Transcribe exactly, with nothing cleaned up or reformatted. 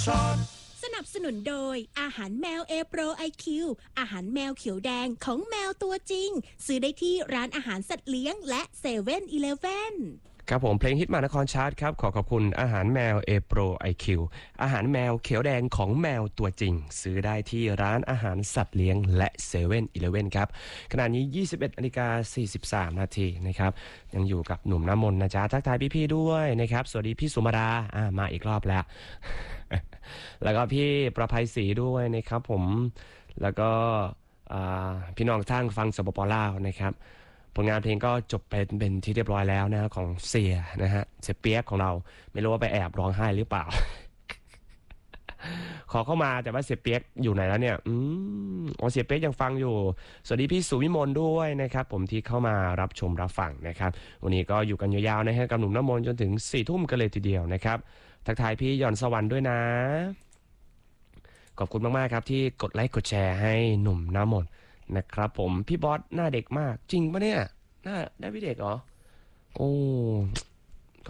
สนับสนุนโดยอาหารแมวเอโปรไอคิวอาหารแมวเขียวแดงของแมวตัวจริงซื้อได้ที่ร้านอาหารสัตว์เลี้ยงและเซเว่นอีเลฟเว่นครับผมเพลงฮิตมานครชาร์ตครับขอขอบคุณอาหารแมวเอโปรไอคิวอาหารแมวเขียวแดงของแมวตัวจริงซื้อได้ที่ร้านอาหารสัตว์เลี้ยงและเซเว่นอีเลฟเว่นครับขณะนี้ ยี่สิบเอ็ดนาฬิกาสี่สิบสามนาทีนะครับยังอยู่กับหนุ่มน้ำมนต์นะจ๊ะทักทายพี่ๆด้วยนะครับสวัสดีพี่สุมาดาอ่ามาอีกรอบแล้ว แล้วก็พี่ประภัยศรีด้วยนะครับผมแล้วก็พี่น้องท่านฟังสปปลาวนะครับผลงานเพลงก็จบไปเป็นที่เรียบร้อยแล้วนะของเสียนะฮะเสียเปียกของเราไม่รู้ว่าไปแอบร้องไห้หรือเปล่า ขอเข้ามาแต่ว่าเสียเปียกอยู่ไหนแล้วเนี่ยอืมอ๋อเสียเปียกยังฟังอยู่สวัสดีพี่สุวิมลด้วยนะครับผมที่เข้ามารับชมรับฟังนะครับวันนี้ก็อยู่กันยาวๆนะฮะกับหนุ่มน้ำมนต์จนถึงสี่ทุ่มกันเลยทีเดียวนะครับทักทายพี่หย่อนสวรรค์ด้วยนะขอบคุณมากๆครับที่กดไลค์กดแชร์ให้หนุ่มน้ำมนต์นะครับผมพี่บอสหน้าเด็กมากจริงปะเนี่ยหน้าได้พี่เด็กเหรอโอ้